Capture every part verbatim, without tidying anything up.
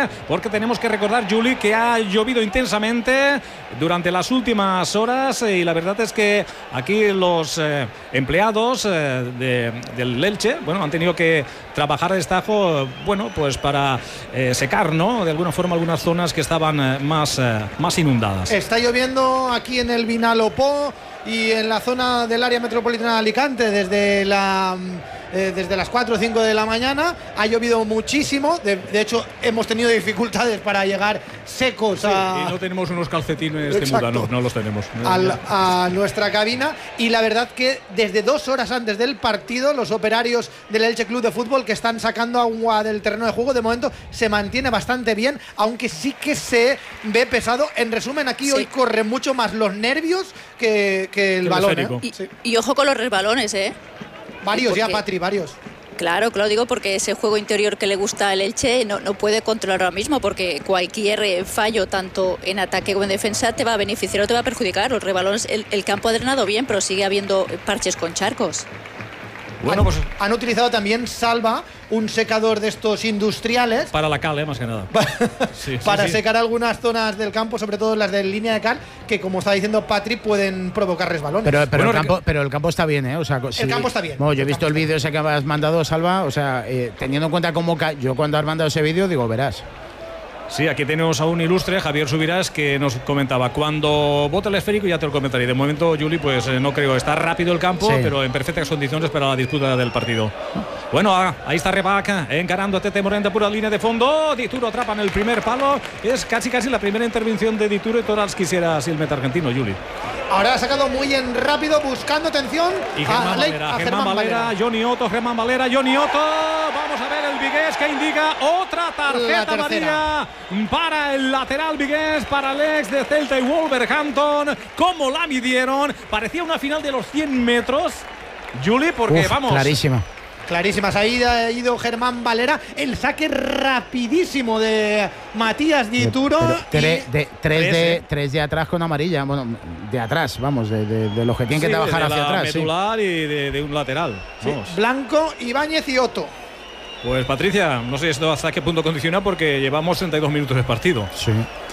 Elche, porque tenemos que recordar, Juli, que ha llovido intensamente durante las últimas horas y la verdad es que aquí los eh, empleados eh, de, del Elche, bueno, han tenido que trabajar a destajo, bueno, pues para eh, secar, ¿no?, de alguna forma algunas zonas que estaban eh, más, eh, más inundadas. Está lloviendo aquí en el Vinalopó y en la zona del área metropolitana de Alicante desde la eh, desde las cuatro o cinco de la mañana. Ha llovido muchísimo, de, de hecho hemos tenido dificultades para llegar secos sí, a... y no tenemos unos calcetines de muda, no, no los tenemos. Al, a nuestra cabina, y la verdad que desde dos horas antes del partido los operarios del Elche Club de Fútbol, que están sacando agua del terreno de juego, de momento se mantiene bastante bien, aunque sí que se ve pesado. En resumen, aquí sí, hoy corren mucho más los nervios que, que el, el balón, ¿eh? y, sí. y ojo con los resbalones, ¿eh? Varios porque... ya, Patri, varios. Claro, claro, digo porque ese juego interior que le gusta al Elche no, no puede controlar ahora mismo, porque cualquier fallo, tanto en ataque como en defensa, te va a beneficiar o te va a perjudicar. Los rebalones, el, el campo ha drenado bien, pero sigue habiendo parches con charcos. Bueno, han, pues han utilizado también Salva, un secador de estos industriales. Para la cal, ¿eh? Más que nada. sí, para sí, sí. secar algunas zonas del campo, sobre todo las de línea de cal, que como está diciendo Patri, pueden provocar resbalones. Pero, pero, bueno, el, campo, pero el campo está bien, ¿eh? O sea, el si, campo está bien. Bueno, yo he visto el vídeo ese que has mandado, Salva, o sea, eh, teniendo en cuenta cómo ca yo cuando has mandado ese vídeo, digo, verás. Sí, aquí tenemos a un ilustre, Javier Subirás, que nos comentaba, cuando bote el esférico ya te lo comentaré. De momento, Juli, pues eh, no creo, está rápido el campo, sí, pero en perfectas condiciones para la disputa del partido. Bueno, ah, ahí está Rebac, encarando a Tete Morente por la línea de fondo. Dituro atrapa en el primer palo. Es casi casi la primera intervención de Dituro y todas quisiera así el meta argentino, Juli. Ahora ha sacado muy en rápido, buscando atención y Germán a, Valera, a Germán, Germán Valera, Valera, Johnny Otto, Germán Valera, Johnny Otto. Vamos a ver el vigués que indica otra tarjeta amarilla para el lateral vigués, para el ex de Celta y Wolverhampton. ¿Cómo la midieron? Parecía una final de los cien metros, Juli, porque Uf, vamos. Clarísima. Clarísimas, ahí ha ido Germán Valera, el saque rapidísimo de Matías Dituro. Tre, de, tres, de, tres de atrás con amarilla, bueno, de atrás, vamos, de, de, de los que tienen sí, que trabajar de hacia la atrás. Medular sí. y de, de un lateral. Sí. Blanco, Ibáñez y Otto. Pues Patricia, no sé esto hasta qué punto condiciona, porque llevamos treinta y dos minutos de partido. Sí.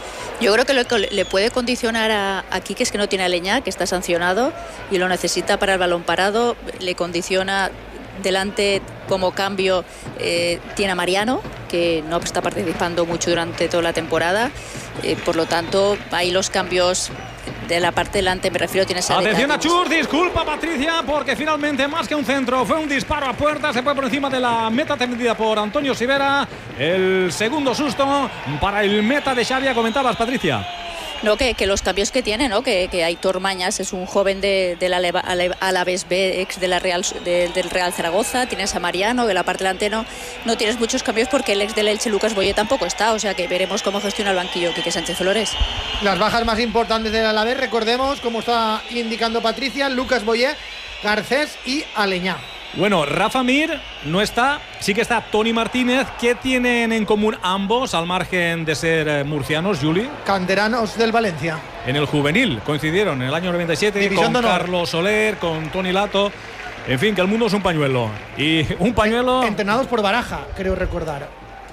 Yo creo que lo que le puede condicionar a, a Quique es que no tiene a Leñá, que está sancionado y lo necesita para el balón parado. Le condiciona delante como cambio, eh, tiene a Mariano, que no está participando mucho durante toda la temporada. Eh, por lo tanto, ahí los cambios de la parte delante, me refiero, tienes a Atención Leñá, a Chur, disculpa Patricia, porque finalmente más que un centro fue un disparo a puerta, se fue por encima de la meta tendida por Antonio Sivera. El segundo susto para el meta de Xavia, comentabas, Patricia. No, que, que los cambios que tiene, ¿no? Que, que Aitor Mañas es un joven de, de la Alavés B, ex de la Real, de, del Real Zaragoza. Tienes a Mariano, que en la parte delante no, no tienes muchos cambios, porque el ex del Elche, Lucas Boye, tampoco está. O sea que veremos cómo gestiona el banquillo Quique Sánchez Flores. Las bajas más importantes del Alavés, recordemos, como está indicando Patricia, Lucas Boye, Garcés y Aleñá. Bueno, Rafa Mir no está, sí que está Toni Martínez. ¿Qué tienen en común ambos, al margen de ser eh, murcianos, Juli? Canteranos del Valencia. En el juvenil coincidieron en el año noventa y siete División con Carlos Soler, con Toni Lato. En fin, que el mundo es un pañuelo. Y un pañuelo... Entrenados por Baraja, creo recordar.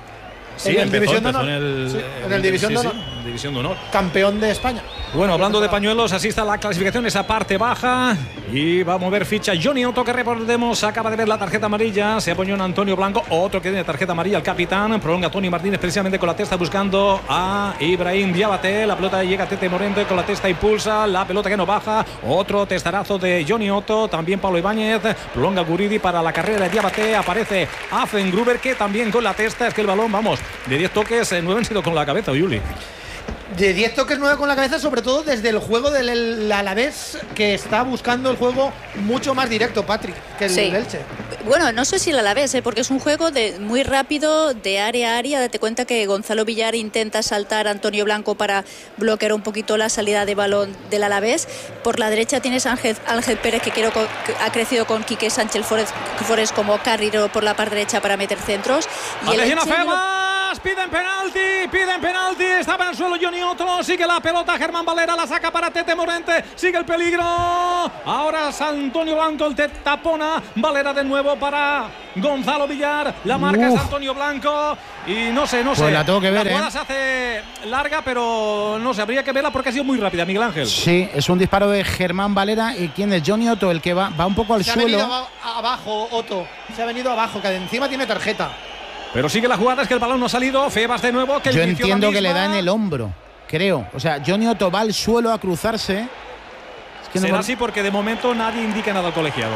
Sí, en el empezó, División empezó de en el, sí, en el División, sí, de, honor. Sí, División de Honor. Campeón de España. Bueno, hablando de pañuelos, así está la clasificación, esa parte baja. Y va a mover ficha Johnny Otto, que recordemos acaba de ver la tarjeta amarilla. Se apoyó en Antonio Blanco, otro que tiene tarjeta amarilla, el capitán. Prolonga Toni Martínez precisamente con la testa buscando a Ibrahim Diabaté. La pelota llega a Tete Morente con la testa, impulsa la pelota que no baja. Otro testarazo de Johnny Otto, también Pablo Ibáñez. Prolonga Guridi para la carrera de Diabaté. Aparece Afengruber, que también con la testa. Es que el balón, vamos, de diez toques, nueve han sido con la cabeza, Juli. De diez toques, nueve con la cabeza, sobre todo desde el juego del Alavés, que está buscando el juego mucho más directo, Patrick, que el sí. Elche. Bueno, no sé si el Alavés, ¿eh? Porque es un juego de, muy rápido, de área a área. Date cuenta que Gonzalo Villar intenta saltar a Antonio Blanco para bloquear un poquito la salida de balón del Alavés. Por la derecha tienes a Ángel, Ángel Pérez, que, quiero, que ha crecido con Quique Sánchez Flores como carrilero por la parte derecha para meter centros. Y ¡atención a Feba! Febas, piden penalti, piden penalti, estaba en el suelo Johnny Otto, sigue la pelota, Germán Valera la saca para Tete Morente, sigue el peligro, ahora es Antonio Blanco, el te tapona, Valera de nuevo para Gonzalo Villar, la marca Uf. es Antonio Blanco y no sé, no pues sé, la tengo que ver, la jugada ¿eh? se hace larga, pero no sé, habría que verla porque ha sido muy rápida, Miguel Ángel. Sí, es un disparo de Germán Valera y ¿quién es? Johnny Otto, el que va, va un poco al se suelo. Se ha venido abajo, Otto, se ha venido abajo, que de encima tiene tarjeta. Pero sigue la jugada, es que el balón no ha salido. Febas de nuevo. Que Yo entiendo que le da en el hombro, creo. O sea, Johnny Otto va al suelo a cruzarse. Es que no Será me... así porque de momento nadie indica nada al colegiado.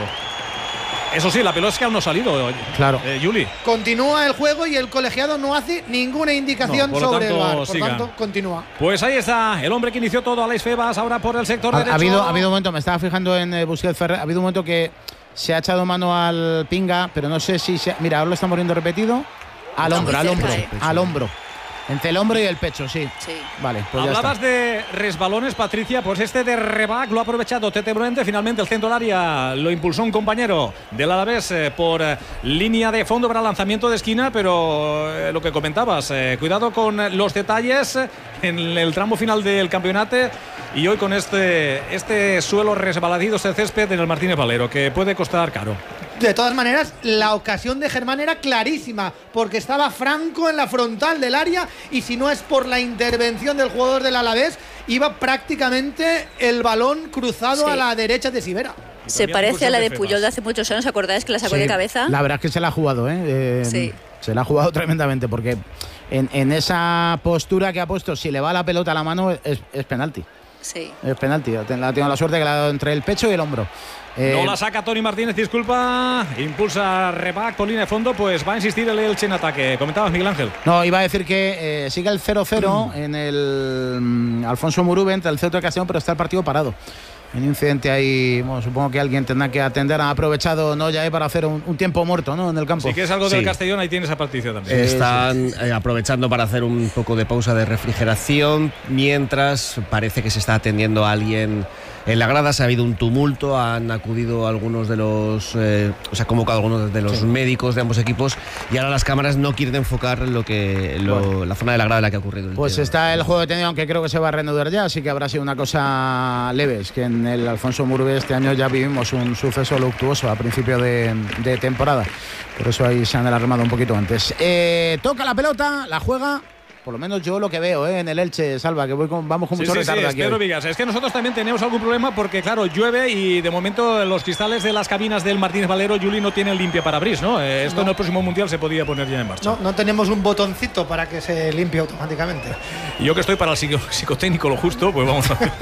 Eso sí, la pelota es que aún no ha salido. Claro. Eh, Juli. Continúa el juego y el colegiado no hace ninguna indicación no, sobre tanto, el V A R. Por sigan. tanto, continúa. Pues ahí está, el hombre que inició todo, Alex Febas, ahora por el sector ha, derecho. Ha habido, ha habido un momento, me estaba fijando en eh, Busquets Ferrer, ha habido un momento que se ha echado mano al pinga, pero no sé si se, mira, ahora lo estamos viendo repetido. Al Está hombro, al cerca, hombro, eh. al hombro. Entre el hombro y el pecho, sí. Sí. Vale, pues Hablabas ya está. de resbalones, Patricia. Pues este de Rebac lo ha aprovechado Tete Morente. Finalmente el centro del área lo impulsó un compañero del Alavés eh, por eh, línea de fondo para lanzamiento de esquina. Pero eh, lo que comentabas, eh, cuidado con los detalles en el tramo final del campeonato. Y hoy con este, este suelo resbaladizo, este césped en el Martínez Valero, que puede costar caro. De todas maneras, la ocasión de Germán era clarísima, porque estaba Franco en la frontal del área y si no es por la intervención del jugador del Alavés, iba prácticamente el balón cruzado sí. a la derecha de Sivera. Se parece a la de Puyol de hace muchos años, ¿acordáis que la sacó sí, de cabeza? La verdad es que se la ha jugado, ¿eh? eh sí. Se la ha jugado tremendamente, porque en, en esa postura que ha puesto, si le va la pelota a la mano, es, es penalti. Sí. Es penalti. La tengo la suerte que la ha dado entre el pecho y el hombro. Eh, no la saca Toni Martínez, disculpa. Impulsa Rebac por línea de fondo, pues va a insistir el Elche en ataque. ¿Comentabas, Miguel Ángel? No, iba a decir que eh, sigue el cero cero mm. en el mm, Alfonso Murube entre el Ceuta y Castellón, pero está el partido parado. Un incidente ahí, bueno, supongo que alguien tendrá que atender. Ha aprovechado no ya para hacer un, un tiempo muerto, ¿no? En el campo. Si quieres algo del sí. Castellón, ahí tienes a Patricia también. Están eh, aprovechando para hacer un poco de pausa de refrigeración, mientras parece que se está atendiendo a alguien en la grada. Se ha habido un tumulto, han acudido algunos de los, eh, o sea, convocado algunos de los sí. médicos de ambos equipos y ahora las cámaras no quieren enfocar lo que lo, bueno. la zona de la grada en la que ha ocurrido. El pues está el juego detenido, aunque creo que se va a reanudar ya, así que habrá sido una cosa leve. Es que en el Alfonso Murube este año ya vivimos un suceso luctuoso a principio de, de temporada, por eso ahí se han alarmado un poquito antes. Eh, toca la pelota, la juega. Por lo menos yo lo que veo ¿eh? en el Elche, Salva, que voy con, vamos con sí, mucho sí, retardo sí, aquí. Pedro Vigas, es que nosotros también tenemos algún problema porque, claro, llueve y de momento los cristales de las cabinas del Martínez Valero, Juli, no tienen limpia parabris, ¿no? Eh, esto no. en el próximo Mundial se podía poner ya en marcha. No, no tenemos un botoncito para que se limpie automáticamente. Y yo que estoy para el psico psicotécnico lo justo, pues vamos a ver.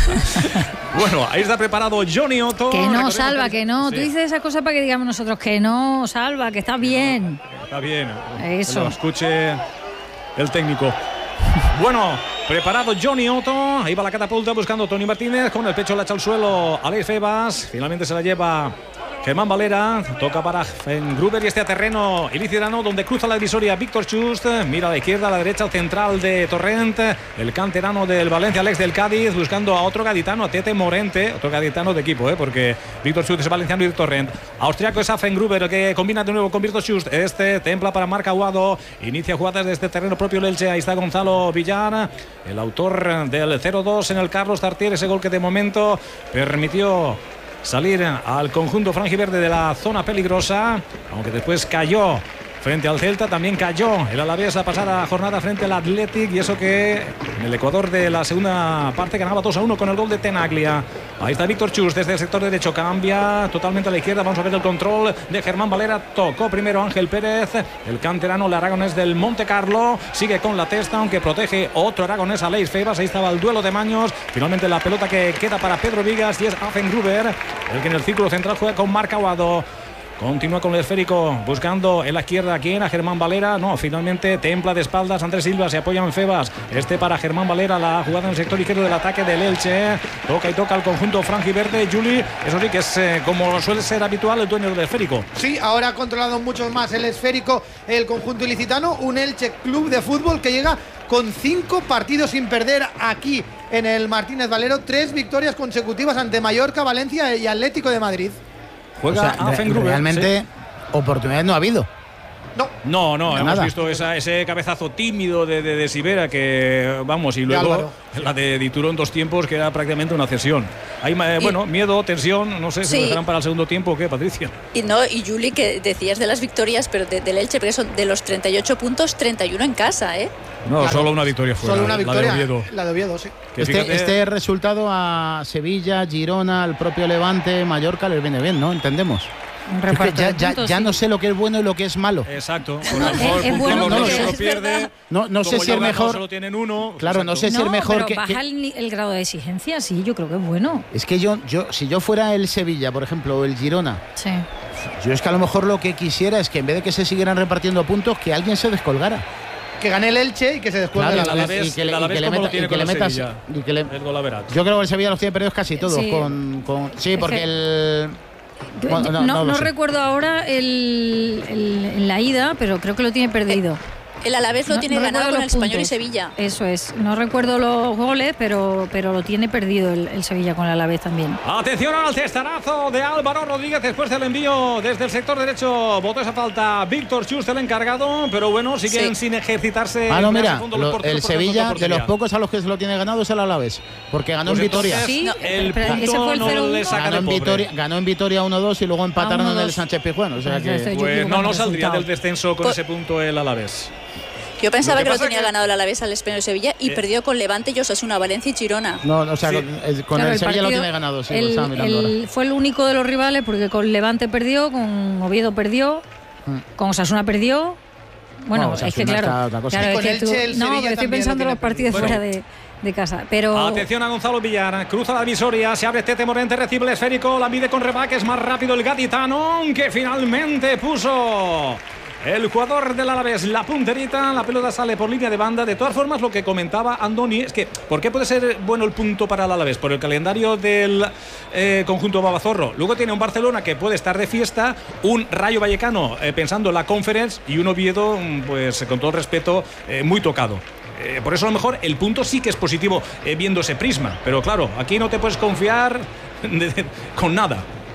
Bueno, ahí está preparado Johnny Otto. Que no, Salva, que no. Sí. Tú dices esa cosa para que digamos nosotros que no, Salva, que está bien. Está bien. Eso. Que lo escuche el técnico. Bueno, preparado Johnny Otto. Ahí va la catapulta buscando Toni Martínez. Con el pecho la echa al suelo Alex Febas. Finalmente se la lleva Germán Valera. Toca para Gruber y este a terreno ilicitano, donde cruza la divisoria Víctor Chust. Mira a la izquierda, a la derecha, al central de Torrent. El canterano del Valencia, Alex del Cádiz, buscando a otro gaditano, a Tete Morente. Otro gaditano de equipo, ¿eh? porque Víctor Chust es valenciano y de Torrent. Austriaco es Gruber, el que combina de nuevo con Víctor Chust. Este templa para Marc Aguado. Inicia jugadas desde terreno propio el Elche. Ahí está Gonzalo Villar, el autor del cero dos en el Carlos Tartier. Ese gol que de momento permitió salir al conjunto franjiverde de la zona peligrosa, aunque después cayó frente al Celta, también cayó el Alavés la pasada jornada frente al Athletic, y eso que en el Ecuador de la segunda parte ganaba dos a uno con el gol de Tenaglia. Ahí está Víctor Chus desde el sector derecho, cambia totalmente a la izquierda, vamos a ver el control de Germán Valera, tocó primero Ángel Pérez, el canterano, el aragonés del Monte Carlo, sigue con la testa, aunque protege otro aragonés, Alex Febas. Ahí estaba el duelo de maños, finalmente la pelota que queda para Pedro Vigas y es Gruber, el que en el círculo central juega con Marc Aguado. Continúa con el esférico buscando en la izquierda quién, a Germán Valera. No, finalmente templa de espaldas Andrés Silva, se apoya en Febas. Este para Germán Valera, la jugada en el sector izquierdo del ataque del Elche. Toca y toca el conjunto franjiverde. Juli, eso sí que es eh, como suele ser habitual el dueño del esférico. Sí, ahora ha controlado mucho más el esférico el conjunto ilicitano. Un Elche Club de Fútbol que llega con cinco partidos sin perder aquí en el Martínez Valero. Tres victorias consecutivas ante Mallorca, Valencia y Atlético de Madrid. Juega o sea, re realmente sí. oportunidades no ha habido. No, No, no, No, hemos nada. visto esa, ese cabezazo tímido de, de, de Sivera que, vamos, y De luego Álvaro. la de Dituro en dos tiempos que era prácticamente una cesión. Hay, eh, Y- bueno, miedo, tensión, no sé, ¿se Sí. lo dejarán para el segundo tiempo o qué, Patricia? Y no, y Juli, que decías de las victorias, pero de- del Elche, pero son de los treinta y ocho puntos, treinta y uno en casa, ¿eh? No, Claro. solo una victoria fuera. solo una la de victoria. Oviedo. La de Oviedo, sí. Que Este, fíjate- este resultado a Sevilla, Girona, al propio Levante, Mallorca les viene bien, ¿no? Entendemos. Un Es que reparto ya de ya, puntos, ya sí. no sé lo que es bueno y lo que es malo. Exacto. Por No, lo mejor es- es funciona bueno los porque dos, es lo pierde. verdad. No, no sé Como si ya es ganó, mejor. Solo tienen uno. Claro, no sé Exacto. si es mejor pero que- baja que- el, ni- el grado de exigencia, sí, yo creo que es bueno. Es que yo, yo, si yo fuera el Sevilla, por ejemplo, o el Girona, Sí. yo es que a lo mejor lo que quisiera es que en vez de que se siguieran repartiendo puntos, que alguien se descolgara. Que gane el Elche y que se descuelgue Claro, el el Alavés. Alavés, y que le- el y Alavés que le ¿cómo lo meta- tiene y que con le el metas- Sevilla? y que le- El golaveraje. Yo creo que el Sevilla los tiene perdidos casi todos. Sí. Con, con- sí, Es porque que- el. Yo- Bueno, yo- no, no, no lo no sé. recuerdo ahora el, el- en la ida, pero creo que lo tiene perdido. El Alavés lo No- tiene no ganado recuerdo con el los Español y puntos. Sevilla. Eso es. No recuerdo los goles, pero, pero lo tiene perdido el, el Sevilla con el Alavés también. Atención al testarazo de Álvaro Rodríguez después del envío desde el sector derecho. Votó esa falta Víctor Chust, el encargado, pero bueno, siguen Sí. sin ejercitarse. Ah, no, en mira, ese fondo lo- los porteros el por ejemplo, Sevilla, por de los portería. pocos a los que se lo tiene ganado, es el Alavés. Porque ganó Pues en Vitoria. entonces, Sí, el espera, punto ese fue el no cero uno. le saca Ganó de en, pobre. Vitoria, ganó en Vitoria uno dos y luego empataron en el uno dos. Sánchez Pizjuán. O sea Pues ya que. estoy yo Pues no, equivocando no el saldría resultado. del descenso con Pues- ese punto el Alavés. Yo pensaba Lo que que lo pasa tenía que- ganado el Alavés al Español y Sevilla y Eh. perdió con Levante y Osasuna, Valencia y Girona. No, o sea, Sí. con, eh, con Claro, el Sevilla lo partido- tiene ganado, sí, el- lo estaba mirando el- ahora. fue el único de los rivales porque con Levante perdió, con Oviedo perdió, Mm. con Osasuna perdió. Bueno, No, es que Osasuna está claro, otra cosa. claro, Y es con que Elche, tú- el no, Sevilla pero estoy también pensando lo en los tiene partidos perdido. fuera de, de casa. Pero Atención a Gonzalo Villar, cruza la divisoria, se abre Tete Morente, recibe el esférico, la mide con Rebaque, es más rápido el gaditano, que finalmente puso el jugador del Alavés la punterita, la pelota sale por línea de banda. De todas formas, lo que comentaba Andoni es que, ¿por qué puede ser bueno el punto para el Alavés? Por el calendario del eh, conjunto Babazorro. Luego tiene un Barcelona que puede estar de fiesta, un Rayo Vallecano eh, pensando en la Conference y un Oviedo, pues con todo respeto, eh, muy tocado. Eh, por eso a lo mejor el punto sí que es positivo eh, viendo ese prisma. Pero claro, aquí no te puedes confiar de- de- con nada.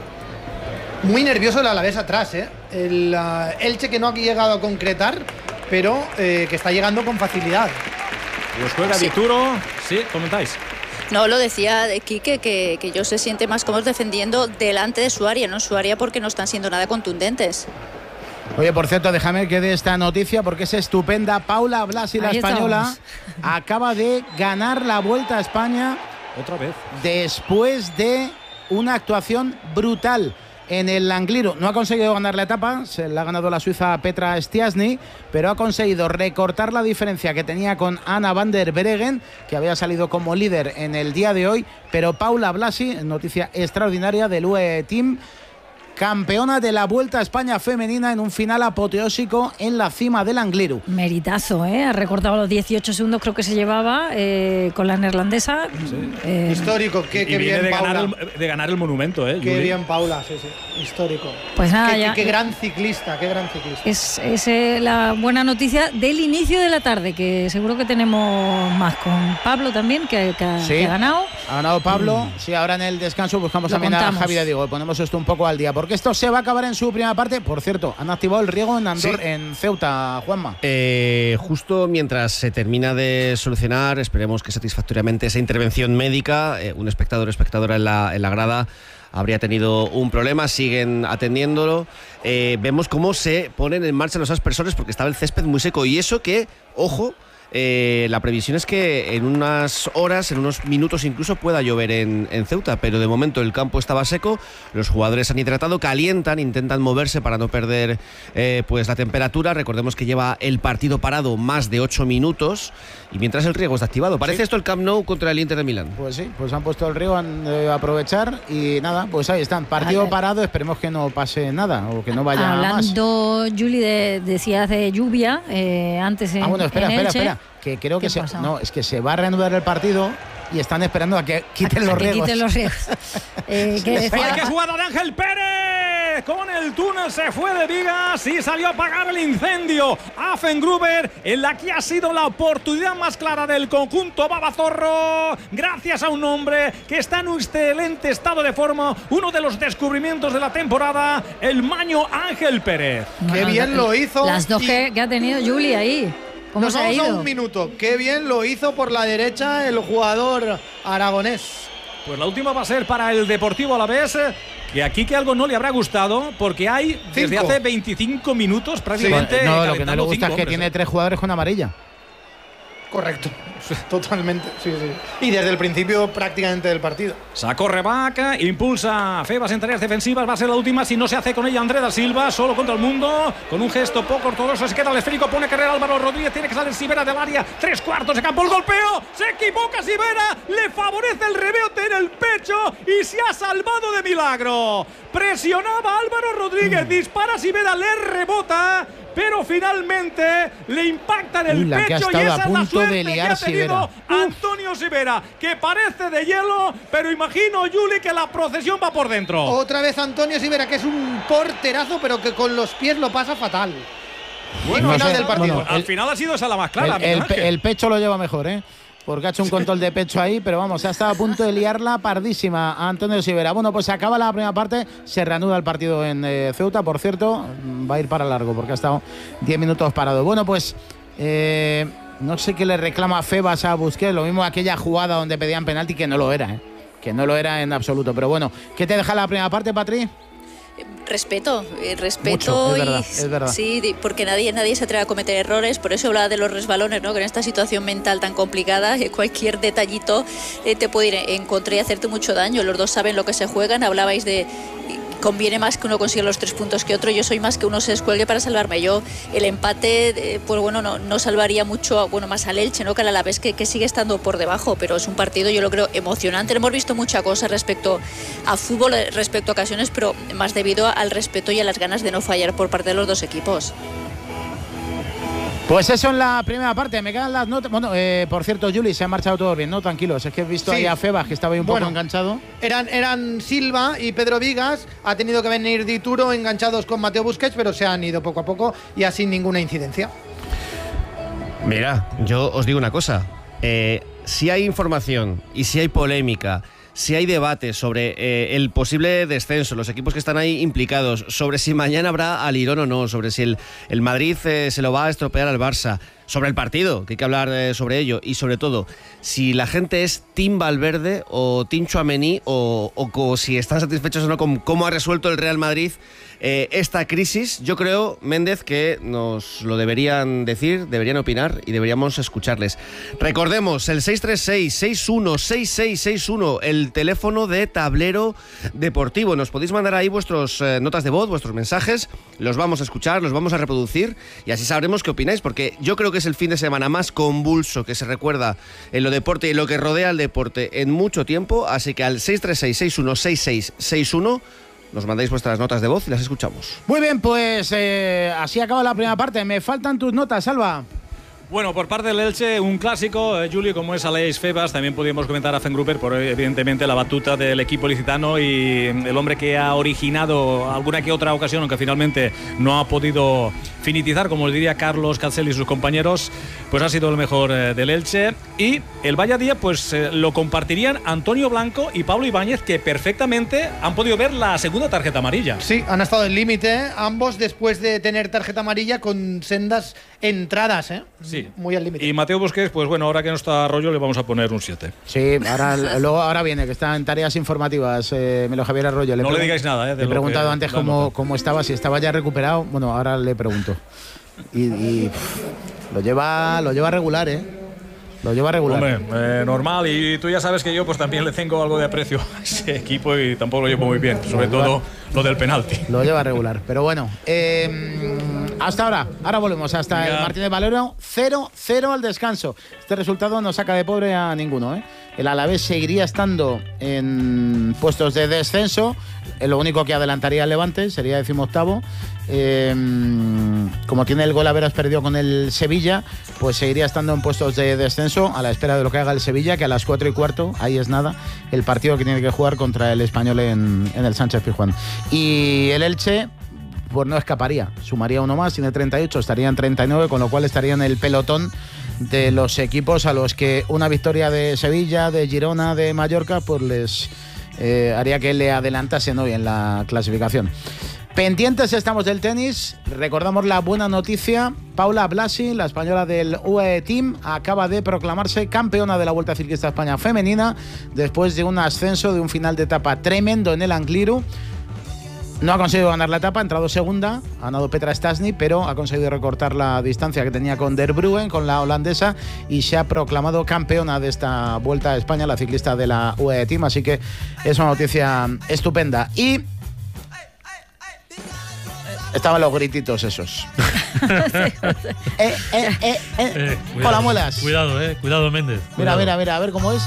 Muy nervioso el Alavés atrás, ¿eh? El ah, Elche que no ha llegado a concretar, pero eh, que está llegando con facilidad. Los juega Sí. Vituro. Sí, comentáis. No, lo decía de Quique, que, que yo se siente más cómodo defendiendo delante de su área, no en su área porque no están siendo nada contundentes. Oye, por cierto, déjame que dé esta noticia porque es estupenda. Paula Blasi, la Ahí española, estamos. acaba de ganar la Vuelta a España Otra vez. después de una actuación brutal en el Langliru. No ha conseguido ganar la etapa, se la ha ganado la suiza Petra Stiasny, pero ha conseguido recortar la diferencia que tenía con Anna van der Breggen, que había salido como líder en el día de hoy. Pero Paula Blasi, noticia extraordinaria del U E E Team, campeona de la Vuelta a España femenina en un final apoteósico en la cima del Angliru. meritazo, ¿eh? Ha recortado los dieciocho segundos, creo que se llevaba eh, con la neerlandesa. Eh, Histórico, qué, y qué viene bien, de Paula. ganar, el, de ganar el monumento, ¿eh? Qué Juli? bien, Paula, sí, sí. Histórico. Pues nada, Qué, ya. qué- qué gran ciclista, qué gran ciclista. Es, es eh, la buena noticia del inicio de la tarde, que seguro que tenemos más con Pablo también, que, que ha- Sí. que ha ganado. Ha ganado Pablo. Sí, ahora en el descanso buscamos Lo también a contamos. Javi de Diego. Ponemos esto un poco al día, porque esto se va a acabar en su primera parte. Por cierto, han activado el riego en Andorra, Sí. en Ceuta, Juanma. Eh, justo mientras se termina de solucionar, esperemos que satisfactoriamente, esa intervención médica, eh, un espectador o espectadora en la, en la grada habría tenido un problema, siguen atendiéndolo. Eh, vemos cómo se ponen en marcha los aspersores porque estaba el césped muy seco. Y eso que, ojo, eh, la previsión es que en unas horas, en unos minutos incluso, pueda llover en, en Ceuta, pero de momento el campo estaba seco, los jugadores han hidratado, calientan, intentan moverse para no perder eh, pues la temperatura. Recordemos que lleva el partido parado más de ocho minutos y mientras el riego está activado. Parece Sí. esto el Camp Nou contra el Inter de Milán. Pues sí, pues han puesto el riego, han de aprovechar y nada, pues ahí están. Partido Vale. parado, esperemos que no pase nada o que no vaya más. Hablando, Juli, de, decías de lluvia eh, antes en, Ah, bueno, espera, en espera, Elche. espera. Que creo que ¿Qué se, pasa? no, es que se va a reanudar el partido y están esperando a que quiten A los que riegos. quiten los riegos. Eh, que Hay decía- que jugar a Ángel Pérez. Pérez con el túnel se fue de vigas y salió a apagar el incendio. Affengruber, en la que ha sido la oportunidad más clara del conjunto babazorro, gracias a un hombre que está en un excelente estado de forma, uno de los descubrimientos de la temporada, el maño Ángel Pérez. Qué bien lo hizo. Las dos y... que, que ha tenido Juli ahí. ¿Cómo Nos se ha vamos ido? a un minuto. Qué bien lo hizo por la derecha el jugador aragonés. Pues la última va a ser para el Deportivo Alavés, que aquí que algo no le habrá gustado, porque hay Cinco. desde hace veinticinco minutos prácticamente. Sí. No, lo que no le calentando gusta cinco es que hombres, tiene ¿eh? tres jugadores con amarilla. Correcto. Totalmente. Sí, sí. Y desde el principio prácticamente del partido. Sacó Rebac, impulsa a Febas en tareas defensivas, va a ser la última si no se hace con ella André da Silva, solo contra el mundo, con un gesto poco ortodoxo, se queda el esférico, pone carrera Álvaro Rodríguez, tiene que salir Sivera del área, tres cuartos de campo, el golpeo, se equivoca Sivera, le favorece el rebote en el pecho y se ha salvado de milagro. Presionaba Álvaro Rodríguez, dispara Sivera, le rebota, pero finalmente le impacta en el Uy, la que ha pecho y estado esa a es la punto de suerte que liar ha tenido Sivera. Antonio Sivera, que parece de hielo, pero imagino, Juli, que la procesión va por dentro. Otra vez Antonio Sivera, que es un porterazo, pero que con los pies lo pasa fatal. Bueno, final no sé, del partido. bueno, al el- final ha sido esa la más clara. el, el Miguel pe- Ángel. el pecho lo lleva mejor, ¿eh? Porque ha hecho un control de pecho ahí, pero vamos, ha estado a punto de liarla pardísima a Antonio Sivera. Bueno, pues se acaba la primera parte, se reanuda el partido en eh, Ceuta, por cierto, va a ir para largo porque ha estado diez minutos parado. Bueno, pues eh, no sé qué le reclama Febas a Busquets, lo mismo aquella jugada donde pedían penalti, que no lo era, ¿eh? Que no lo era en absoluto. Pero bueno, ¿qué te deja la primera parte, Patri? Respeto, eh, respeto Mucho, es y verdad, es verdad. sí, di- porque nadie nadie se atreve a cometer errores, por eso hablaba de los resbalones, ¿no? Que en esta situación mental tan complicada, eh, cualquier detallito eh, te puede ir en contra y hacerte mucho daño. Los dos saben lo que se juegan, hablabais de eh, conviene más que uno consiga los tres puntos que otro. Yo soy más que uno se descuelgue para salvarme. Yo el empate, eh, pues bueno, no, no salvaría mucho, bueno, más al Elche, ¿no? Que a la vez que, que sigue estando por debajo, pero es un partido, yo lo creo, emocionante. Hemos visto mucha cosa respecto a fútbol, eh, respecto a ocasiones, pero más debido al respeto y a las ganas de no fallar por parte de los dos equipos. Pues eso en la primera parte, me quedan las notas. Bueno, eh, por cierto, Juli, se han marchado todos bien, ¿no? Tranquilos, es que he visto Sí. ahí a Febas, que estaba ahí un Bueno. poco enganchado. Eran, eran Silva y Pedro Vigas, ha tenido que venir Dituro enganchados con Mateo Busquets, pero se han ido poco a poco y así ninguna incidencia. Mira, yo os digo una cosa. Eh, si hay información y si hay polémica, si hay debate sobre eh, el posible descenso, los equipos que están ahí implicados, sobre si mañana habrá alirón o no, sobre si el, el Madrid eh, se lo va a estropear al Barça, sobre el partido, que hay que hablar eh, sobre ello, y sobre todo, si la gente es Team Valverde o Team Tchouaméni, o, o, o si están satisfechos o no con cómo ha resuelto el Real Madrid eh, esta crisis. Yo creo, Méndez, que nos lo deberían decir, deberían opinar y deberíamos escucharles. Recordemos, el seis tres seis, seis uno seis seis seis uno, el teléfono de Tablero Deportivo. Nos podéis mandar ahí vuestras eh, notas de voz, vuestros mensajes, los vamos a escuchar, los vamos a reproducir y así sabremos qué opináis, porque yo creo que es el fin de semana más convulso que se recuerda en lo deporte y en lo que rodea al deporte en mucho tiempo, así que al seis tres seis, seis uno seis seis seis uno nos mandáis vuestras notas de voz y las escuchamos. Muy bien, pues eh, así acaba la primera parte. Me faltan tus notas, Salva. Bueno, por parte del Elche, un clásico, eh, Juli, como es Aleix Febas. También podríamos comentar a Affengruber por, evidentemente, la batuta del equipo licitano y el hombre que ha originado alguna que otra ocasión, aunque finalmente no ha podido finitizar, como diría Carlos Cancel y sus compañeros, pues ha sido el mejor eh, del Elche. Y el Valladía, pues eh, lo compartirían Antonio Blanco y Pablo Ibáñez, que perfectamente han podido ver la segunda tarjeta amarilla. Sí, han estado en límite, ambos después de tener tarjeta amarilla con sendas entradas, ¿eh? Sí. Muy al límite. Y Mateo Busquets, pues bueno, ahora que no está Arroyo, le vamos a poner un siete. Sí, ahora, luego, ahora viene, que está en tareas informativas, eh, Melo Javier Arroyo. No pregun- le digáis nada, eh, de Le he lo preguntado que- antes la cómo, nota. cómo estaba, si estaba ya recuperado. Bueno, ahora le pregunto. Y, y, pff, lo lleva lo lleva regular, ¿eh? Lo lleva regular. Hombre, eh, normal, y tú ya sabes que yo pues también le tengo algo de aprecio a ese equipo y tampoco lo llevo muy bien, sobre todo lo del penalti. Lo lleva regular. Pero bueno, eh, Hasta ahora, ahora volvemos hasta Venga. el Martínez Valero, cero cero al descanso. Este resultado no saca de pobre a ninguno, ¿eh? El Alavés seguiría estando en puestos de descenso, lo único que adelantaría al Levante sería decimoctavo. Eh, como tiene el gol haberas perdido con el Sevilla, pues seguiría estando en puestos de descenso a la espera de lo que haga el Sevilla, que a las cuatro y cuarto, ahí es nada, el partido que tiene que jugar contra el Español en, en el Sánchez Pizjuán. Y el Elche, pues no escaparía, sumaría uno más, tiene treinta y ocho, estaría en treinta y nueve, con lo cual estaría en el pelotón de los equipos a los que una victoria de Sevilla, de Girona, de Mallorca, pues les eh, haría que le adelantasen hoy en la clasificación. Pendientes estamos del tenis, recordamos la buena noticia, Paula Blasi, la española del U A E Team, acaba de proclamarse campeona de la Vuelta Ciclista España femenina después de un ascenso de un final de etapa tremendo en el Angliru. No ha conseguido ganar la etapa, ha entrado segunda, ha ganado Petra Stasny, pero ha conseguido recortar la distancia que tenía con Der Bruyne, con la holandesa, y se ha proclamado campeona de esta Vuelta a España, la ciclista de la U A E Team, así que es una noticia estupenda. Y estaban los grititos esos. eh, eh, eh, eh, eh, con las muelas. Cuidado, eh, cuidado Méndez. Cuidado. Mira, mira, mira, a ver cómo es.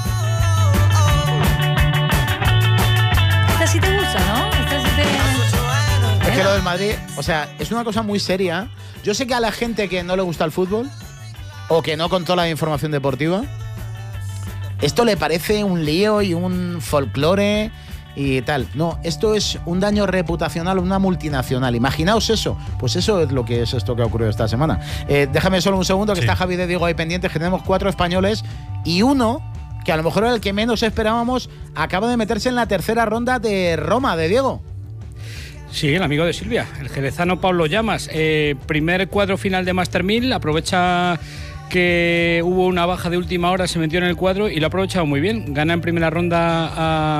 Esta sí te gusta, ¿no? Esta sí te... Es que lo del Madrid, o sea, es una cosa muy seria. Yo sé que a la gente que no le gusta el fútbol o que no controla la información deportiva, esto le parece un lío y un folclore y tal. No, esto es un daño reputacional a una multinacional. Imaginaos eso. Pues eso es lo que es esto que ha ocurrido esta semana. Eh, déjame solo un segundo, que sí. Está Javi de Diego ahí pendiente, que tenemos cuatro españoles y uno, que a lo mejor era el que menos esperábamos, acaba de meterse en la tercera ronda de Roma, de Diego. Sí, el amigo de Silvia, el jerezano Pablo Llamas. Eh, primer cuadro final de Master mil, aprovecha que hubo una baja de última hora, se metió en el cuadro y lo ha aprovechado muy bien. Gana en primera ronda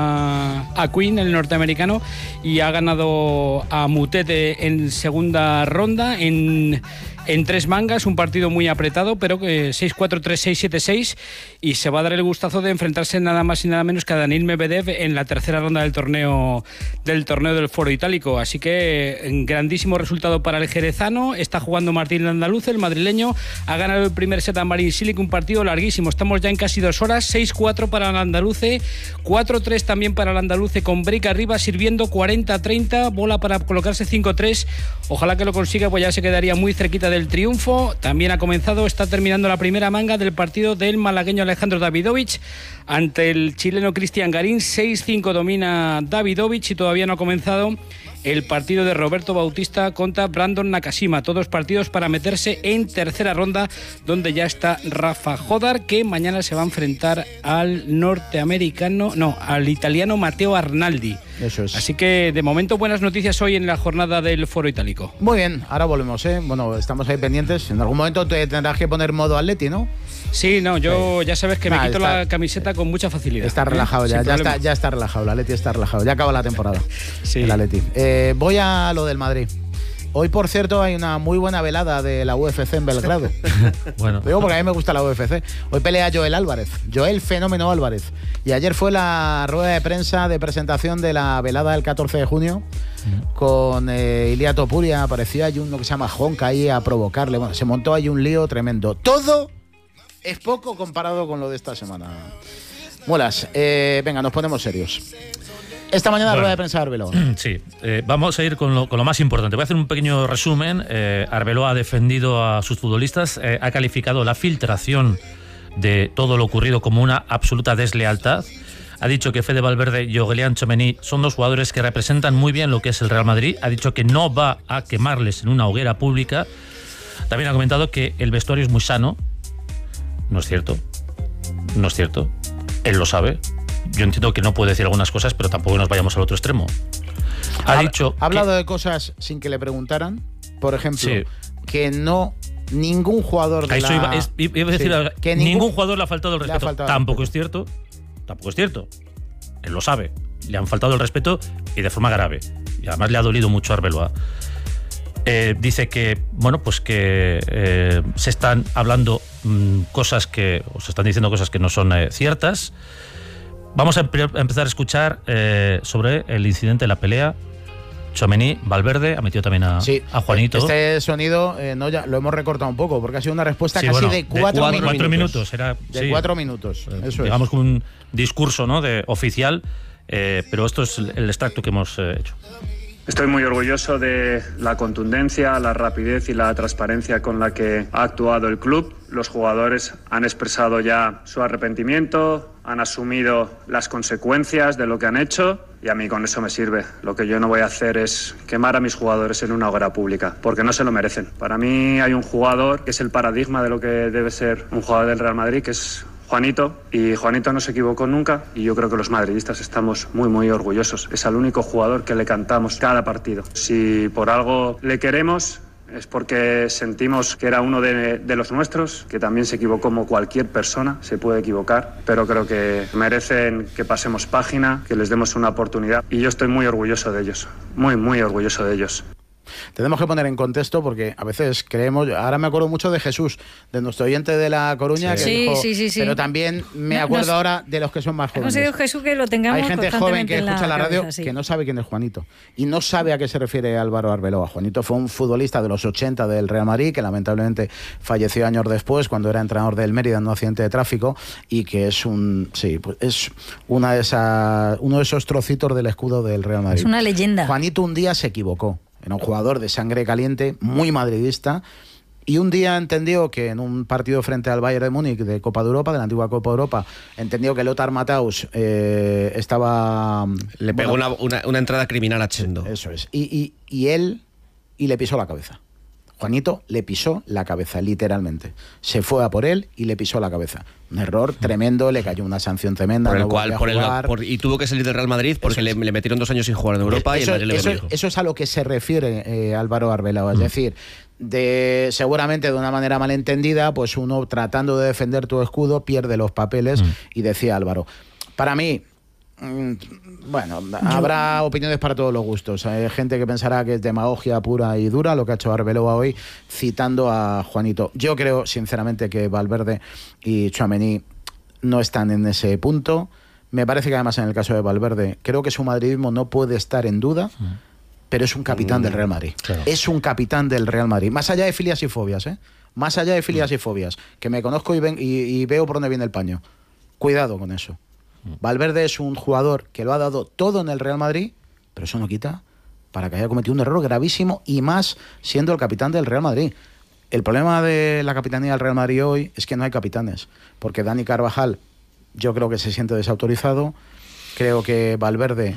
a, a Queen, el norteamericano, y ha ganado a Mutete en segunda ronda, en, en tres mangas, un partido muy apretado, pero que seis cuatro, tres seis, siete seis, y se va a dar el gustazo de enfrentarse nada más y nada menos que a Daniil Medvedev en la tercera ronda del torneo del torneo del Foro Itálico. Así que grandísimo resultado para el jerezano. Está jugando Martín Andaluz, el madrileño, ha ganado el primer set a Marin Cilic, un partido larguísimo, estamos ya en casi dos horas, seis cuatro para el andaluce, cuatro tres también para el andaluce, con break arriba, sirviendo cuarenta treinta, bola para colocarse cinco tres, ojalá que lo consiga, pues ya se quedaría muy cerquita del triunfo. También ha comenzado, está terminando la primera manga del partido del malagueño Alejandro Davidovich ante el chileno Cristian Garín, seis cinco domina Davidovich, y todavía no ha comenzado el partido de Roberto Bautista contra Brandon Nakashima, todos partidos para meterse en tercera ronda, donde ya está Rafa Jodar, que mañana se va a enfrentar al norteamericano, no, al italiano Matteo Arnaldi. Eso es. Así que de momento buenas noticias hoy en la jornada del Foro Itálico. Muy bien, ahora volvemos, ¿eh? Bueno, estamos ahí pendientes. En algún momento te tendrás que poner modo Atleti, ¿no? Sí, no, yo sí. Ya sabes que nah, me quito está, la camiseta con mucha facilidad. Está relajado ¿eh? ya, ya está, ya está relajado, el Atleti está relajado, ya acaba la temporada. Sí. El Atleti. Eh, voy a lo del Madrid. Hoy, por cierto, hay una muy buena velada de la U F C en Belgrado. Bueno. Digo porque a mí me gusta la U F C. Hoy pelea Joel Álvarez, Joel Fenómeno Álvarez. Y ayer fue la rueda de prensa de presentación de la velada del catorce de junio mm. con eh, Ilia Topuria. Apareció ahí uno que se llama Honka ahí a provocarle. Bueno, se montó ahí un lío tremendo. Todo es poco comparado con lo de esta semana. Muelas, eh, venga, nos ponemos serios. Esta mañana bueno, rueda de prensa de Arbeloa. Sí, eh, vamos a ir con lo, con lo más importante. Voy a hacer un pequeño resumen. Eh, Arbeloa ha defendido a sus futbolistas, eh, ha calificado la filtración de todo lo ocurrido como una absoluta deslealtad. Ha dicho que Fede Valverde y Aurélien Tchouameni son dos jugadores que representan muy bien lo que es el Real Madrid. Ha dicho que no va a quemarles en una hoguera pública. También ha comentado que el vestuario es muy sano. No es cierto. No es cierto. Él lo sabe. Yo entiendo que no puede decir algunas cosas, pero tampoco nos vayamos al otro extremo. Ha, ha dicho ha hablado que, de cosas sin que le preguntaran. Por ejemplo, sí. que no ningún jugador de a eso la... iba, es, iba a decir, sí, que ningún, ningún jugador le ha faltado el respeto. Faltado tampoco el es cierto. Tampoco es cierto. Él lo sabe. Le han faltado el respeto y de forma grave. Y además le ha dolido mucho a Arbeloa. Eh, dice que, bueno, pues que eh, se están hablando mmm, cosas que, o se están diciendo cosas que no son eh, ciertas. Vamos a, empe- a empezar a escuchar eh, sobre el incidente de la pelea Tchouaméni, Valverde, ha metido también a, sí, a Juanito. Este sonido eh, no ya lo hemos recortado un poco porque ha sido una respuesta sí, casi bueno, de cuatro, de minutos. cuatro minutos. Era, de sí, cuatro minutos. Eso digamos es. como un discurso, ¿no?, de oficial, eh, pero esto es el, el extracto que hemos eh, hecho. Estoy muy orgulloso de la contundencia, la rapidez y la transparencia con la que ha actuado el club. Los jugadores han expresado ya su arrepentimiento, han asumido las consecuencias de lo que han hecho y a mí con eso me sirve. Lo que yo no voy a hacer es quemar a mis jugadores en una hoguera pública, porque no se lo merecen. Para mí hay un jugador que es el paradigma de lo que debe ser un jugador del Real Madrid, que es Juanito, y Juanito no se equivocó nunca y yo creo que los madridistas estamos muy muy orgullosos. Es el único jugador que le cantamos cada partido. Si por algo le queremos es porque sentimos que era uno de, de los nuestros, que también se equivocó como cualquier persona, se puede equivocar, pero creo que merecen que pasemos página, que les demos una oportunidad y yo estoy muy orgulloso de ellos, muy muy orgulloso de ellos. Tenemos que poner en contexto porque a veces creemos, ahora me acuerdo mucho de Jesús, de nuestro oyente de La Coruña, sí. que Sí, dijo, sí, sí, sí. pero también me No, acuerdo nos, ahora de los que son más jóvenes. Hemos sido Jesús que lo tengamos. Hay gente joven que escucha la, la radio cabeza, sí. que no sabe quién es Juanito y no sabe a qué se refiere Álvaro Arbeloa. Juanito fue un futbolista de los ochenta del Real Madrid que lamentablemente falleció años después cuando era entrenador del Mérida en un accidente de tráfico y que es un sí, pues es una de esas, uno de esos trocitos del escudo del Real Madrid. Es una leyenda. Juanito un día se equivocó. Era un jugador de sangre caliente, muy madridista, y un día entendió que en un partido frente al Bayern de Múnich de Copa de Europa, de la antigua Copa de Europa, entendió que Lothar Matthaus eh, estaba... Le pegó bueno, una, una, una entrada criminal a Chendo. Eso es. Y, y, y él, y le pisó la cabeza. Juanito le pisó la cabeza, literalmente. Se fue a por él y le pisó la cabeza. Un error tremendo, le cayó una sanción tremenda. Por el no cual, por el, jugar. por, y tuvo que salir del Real Madrid porque le, le metieron dos años sin jugar en Europa eso, y el Madrid eso, le bendijo. eso es a lo que se refiere eh, Álvaro Arbeloa. Es mm. decir, de seguramente de una manera malentendida, pues uno tratando de defender tu escudo pierde los papeles. Mm. Y decía Álvaro, para mí, bueno, habrá opiniones para todos los gustos. Hay gente que pensará que es demagogia pura y dura lo que ha hecho Arbeloa hoy citando a Juanito. Yo creo sinceramente que Valverde y Tchouaméni no están en ese punto. Me parece que además en el caso de Valverde creo que su madridismo no puede estar en duda, pero es un capitán del Real Madrid. Claro. Es un capitán del Real Madrid. Más allá de filias y fobias, ¿eh? Más allá de filias y fobias, que me conozco y, ven, y, y veo por dónde viene el paño. Cuidado con eso. Valverde es un jugador que lo ha dado todo en el Real Madrid, pero eso no quita para que haya cometido un error gravísimo y más siendo el capitán del Real Madrid. El problema de la capitanía del Real Madrid hoy es que no hay capitanes, porque Dani Carvajal yo creo que se siente desautorizado, creo que Valverde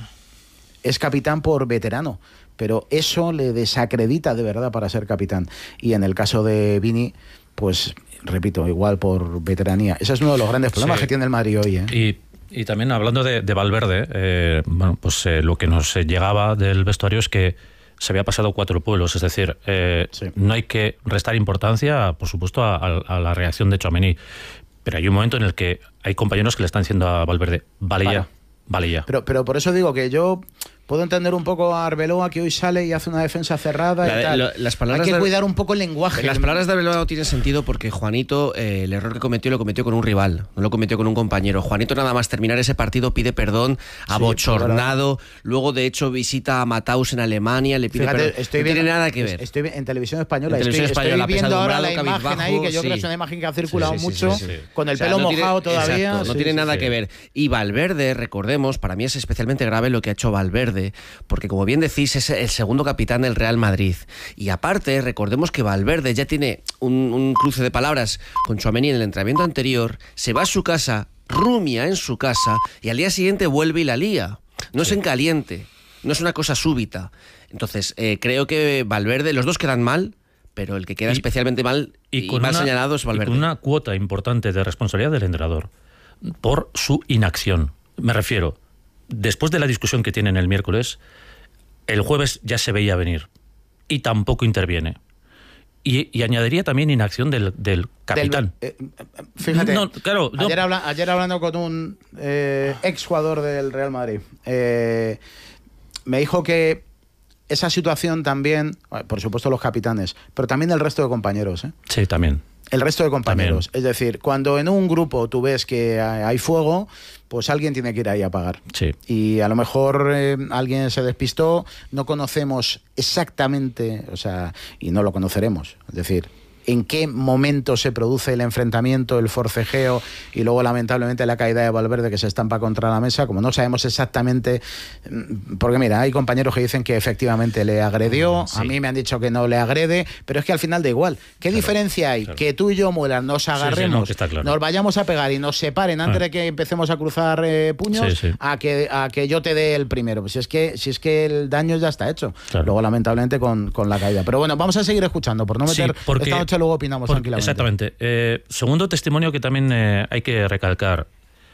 es capitán por veterano, pero eso le desacredita de verdad para ser capitán. Y en el caso de Vini, pues repito, igual por veteranía. Ese es uno de los grandes problemas sí. que tiene el Madrid hoy, ¿eh? Y Y también hablando de, de Valverde, eh, bueno, pues eh, lo que nos llegaba del vestuario es que se había pasado cuatro pueblos, es decir, eh, sí. no hay que restar importancia, por supuesto, a, a la reacción de Tchouaméni, pero hay un momento en el que hay compañeros que le están diciendo a Valverde, vale ya, vale ya. Pero, pero por eso digo que yo puedo entender un poco a Arbeloa que hoy sale y hace una defensa cerrada la, y tal. Lo, las palabras Hay que de, cuidar un poco el lenguaje. Las palabras de Arbeloa no tienen sentido porque Juanito, eh, el error que cometió lo cometió con un rival, no lo cometió con un compañero. Juanito nada más terminar ese partido pide perdón, abochornado, sí, luego de hecho visita a Matthaus en Alemania, le pide Fíjate, perdón. Estoy no viendo, tiene nada que ver. Estoy en televisión española, en televisión estoy, española, estoy viendo ahora la imagen cabizbajo, ahí, que yo sí. creo que es una imagen que ha circulado sí, sí, mucho, sí, sí, sí. con el o sea, pelo no mojado tiene, todavía. Exacto, no sí, tiene sí, nada sí. que ver. Y Valverde, recordemos, para mí es especialmente grave lo que ha hecho Valverde, porque como bien decís, es el segundo capitán del Real Madrid. Y aparte, recordemos que Valverde ya tiene un, un cruce de palabras con Tchouaméni en el entrenamiento anterior, se va a su casa, rumia en su casa, y al día siguiente vuelve y la lía. No sí. es en caliente, no es una cosa súbita. Entonces, eh, creo que Valverde, los dos quedan mal, pero el que queda y, especialmente mal y, y mal una, señalado es Valverde. Y con una cuota importante de responsabilidad del entrenador por su inacción. Me refiero, después de la discusión que tienen el miércoles, el jueves ya se veía venir y tampoco interviene. Y, y añadiría también inacción del, del capitán. Del, eh, fíjate, no, claro, no. Ayer, habla, ayer hablando con un eh, exjugador del Real Madrid, eh, me dijo que esa situación también, por supuesto los capitanes, pero también el resto de compañeros. ¿eh? Sí, también. El resto de compañeros. También. Es decir, cuando en un grupo tú ves que hay fuego, pues alguien tiene que ir ahí a pagar. Sí. Y a lo mejor eh, alguien se despistó, no conocemos exactamente, o sea, y no lo conoceremos, es decir, en qué momento se produce el enfrentamiento, el forcejeo y luego lamentablemente la caída de Valverde que se estampa contra la mesa, como no sabemos exactamente, porque mira, hay compañeros que dicen que efectivamente le agredió, sí. A mí me han dicho que no le agrede, pero es que al final da igual. ¿Qué claro, diferencia hay? Claro. Que tú y yo, Muelas, nos agarremos, sí, sí, no, claro. nos vayamos a pegar y nos separen antes ah. de que empecemos a cruzar eh, puños, sí, sí. A, que, a que yo te dé el primero. Pues si es que, si es que el daño ya está hecho. Claro. Luego lamentablemente con, con la caída. Pero bueno, vamos a seguir escuchando, por no meter sí, porque... esta noche luego opinamos Por, tranquilamente. Exactamente. Eh, segundo testimonio que también eh, hay que recalcar.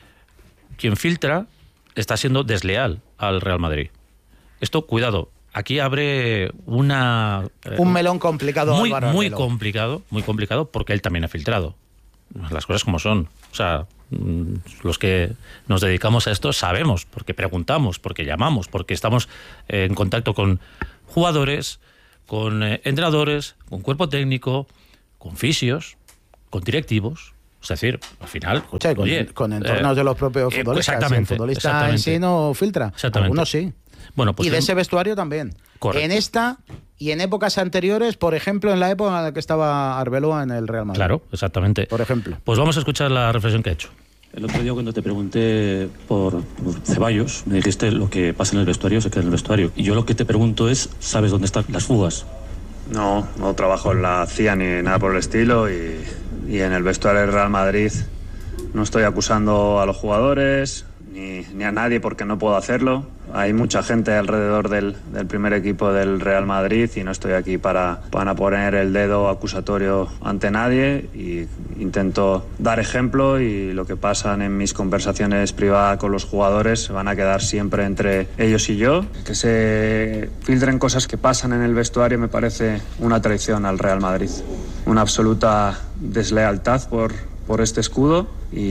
Quien filtra está siendo desleal al Real Madrid. Esto, cuidado, aquí abre una... Eh, un melón complicado. Muy, muy complicado, muy complicado, porque él también ha filtrado. Las cosas como son. O sea, los que nos dedicamos a esto sabemos, porque preguntamos, porque llamamos, porque estamos eh, en contacto con jugadores, con eh, entrenadores, con cuerpo técnico, con fisios, con directivos, es decir, al final... Escucha, con, oye, con entornos eh, de los propios futbolistas. Exactamente. El futbolista en sí no filtra, algunos sí. Bueno, pues y de en... ese vestuario también. Correcto. En esta y en épocas anteriores, por ejemplo, en la época en la que estaba Arbeloa en el Real Madrid. Claro, exactamente. Por ejemplo. Pues vamos a escuchar la reflexión que ha hecho. El otro día cuando te pregunté por, por Ceballos, me dijiste lo que pasa en el vestuario se queda en el vestuario. Y yo lo que te pregunto es, ¿sabes dónde están las fugas? No, no trabajo en la C I A ni nada por el estilo y, y en el vestuario del Real Madrid no estoy acusando a los jugadores ni, ni a nadie porque no puedo hacerlo. Hay mucha gente alrededor del, del primer equipo del Real Madrid y no estoy aquí para, para poner el dedo acusatorio ante nadie y intento dar ejemplo y lo que pasan en mis conversaciones privadas con los jugadores van a quedar siempre entre ellos y yo. Que se filtren cosas que pasan en el vestuario me parece una traición al Real Madrid, una absoluta deslealtad por, por este escudo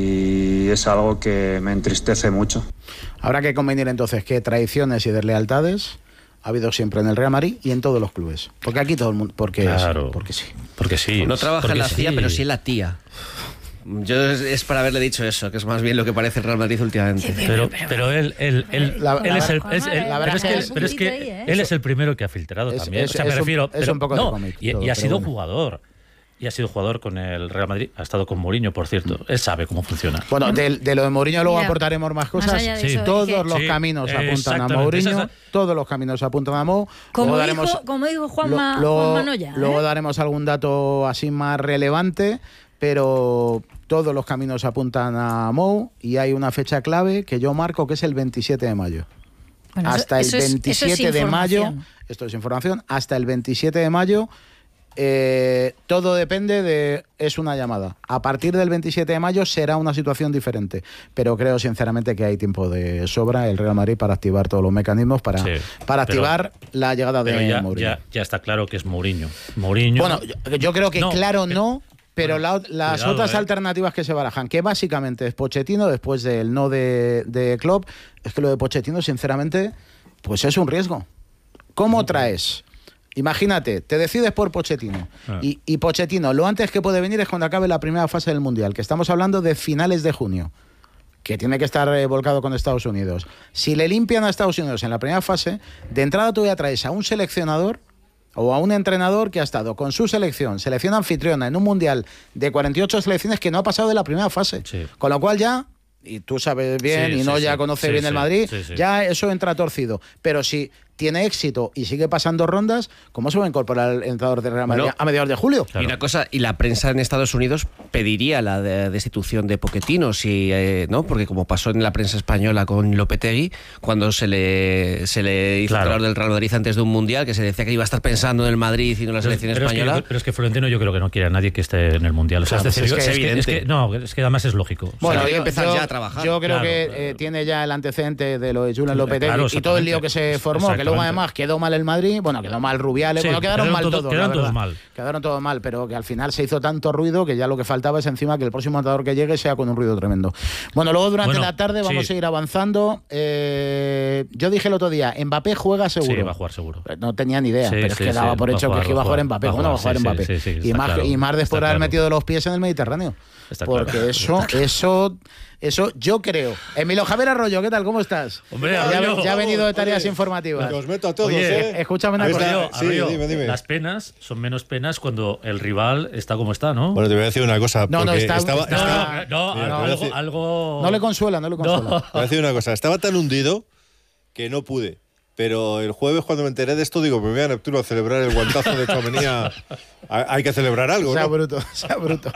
y es algo que me entristece mucho. Habrá que convenir entonces que traiciones y deslealtades ha habido siempre en el Real Madrid y en todos los clubes. Porque aquí todo el mundo... Porque, claro, es, porque sí. Porque sí. No trabaja porque en la sí. C I A, pero sí en la tía. Yo es, es para haberle dicho eso, que es más bien lo que parece el Real Madrid últimamente. Sí, pero, pero, pero él, él, él, la, él la, es el, la, es el la pero es que, es pero es que ahí, ¿eh? él es el primero que ha filtrado es, también. Es, o sea, me es refiero, un, pero, es un poco no, de cómic. Y, todo, y ha sido bueno. jugador. Y ha sido jugador con el Real Madrid, ha estado con Mourinho, por cierto. Él sabe cómo funciona. Bueno, de, de lo de Mourinho luego Mira, aportaremos más cosas. más sí. Todos que... los sí, caminos apuntan a Mourinho, es... todos los caminos apuntan a Mou. Como, luego dijo, daremos, como dijo Juanma, lo, luego, Juanma Noya, ¿eh? Luego daremos algún dato así más relevante, pero todos los caminos apuntan a Mou y hay una fecha clave que yo marco que es el veintisiete de mayo. Bueno, hasta eso, el eso veintisiete es, eso es de mayo, esto es información, hasta el veintisiete de mayo eh, todo depende de, es una llamada. A partir del veintisiete de mayo será una situación diferente, pero creo sinceramente que hay tiempo de sobra el Real Madrid para activar todos los mecanismos para, sí, para activar pero, la llegada de ya, Mourinho. Ya, ya está claro que es Mourinho. Mourinho. Bueno, yo, yo creo que no, claro pero, no. Pero bueno, la, las cuidado, otras eh. alternativas que se barajan, que básicamente es Pochettino después del no de, de Klopp, es que lo de Pochettino, sinceramente, pues es un riesgo. ¿Cómo traes? Imagínate, te decides por Pochettino ah. y, y Pochettino lo antes que puede venir es cuando acabe la primera fase del Mundial, que estamos hablando de finales de junio, que tiene que estar eh, volcado con Estados Unidos. Si le limpian a Estados Unidos en la primera fase, de entrada tú ya traes a un seleccionador o a un entrenador que ha estado con su selección, selección anfitriona, en un Mundial de cuarenta y ocho selecciones que no ha pasado de la primera fase. Sí. Con lo cual ya, y tú sabes bien, sí, y no sí, ya sí. conoce sí, bien sí. el Madrid, sí, sí. ya eso entra torcido. Pero si tiene éxito y sigue pasando rondas, ¿cómo se va a incorporar el entrenador de Real Madrid bueno, a mediados de julio? Claro. Y una cosa, y la prensa en Estados Unidos pediría la de destitución de Pochettino, si, eh, ¿no? Porque como pasó en la prensa española con Lopetegui, cuando se le, se le hizo claro. del Real Madrid antes de un Mundial, que se decía que iba a estar pensando en el Madrid y no en la selección pero española. Es que, pero es que Florentino yo creo que no quiere a nadie que esté en el Mundial. O sea, claro, es decir, es, que es, que, es que no, es que además es lógico. Bueno, o sea, hay que empezar yo, ya a trabajar. Yo creo claro, que claro. Eh, tiene ya el antecedente de lo de Julen Lopetegui claro, y todo el lío que se formó, que luego además quedó mal el Madrid, bueno, quedó mal Rubiales, sí, bueno, quedaron, quedaron mal todos, todos quedaron todos mal. Quedaron todos mal, pero que al final se hizo tanto ruido que ya lo que faltaba es encima que el próximo matador que llegue sea con un ruido tremendo. Bueno, luego durante bueno, la tarde vamos sí. a ir avanzando. Eh, yo dije el otro día, Mbappé juega seguro. Sí, va a jugar seguro. No tenía ni idea, sí, pero sí, es que daba sí, por hecho jugar, que iba a jugar Mbappé. Va ¿Cómo no va a jugar sí, Mbappé? Sí, sí, y, más, claro, y más después de haber claro. metido los pies en el Mediterráneo. Está porque claro. eso, eso, eso yo creo. Emilio Javier Arroyo, ¿qué tal? ¿Cómo estás? Hombre, ya, Arroyo, ya ha venido de tareas oye, informativas. Os meto a todos, oye, ¿eh? Escúchame una cosa. Arroyo, sí, Arroyo, dime, dime. Las penas son menos penas cuando el rival está como está, ¿no? Bueno, te voy a decir una cosa. No, no, está, estaba, está, estaba, no, no, mira, no, te algo, decir, algo... No le consuela, no le consuela. No. Te voy a decir una cosa. Estaba tan hundido que no pude. Pero el jueves, cuando me enteré de esto, digo, me voy a Neptuno a celebrar el guantazo de Tchouaméni. Hay que celebrar algo, sea ¿no? bruto, sea bruto.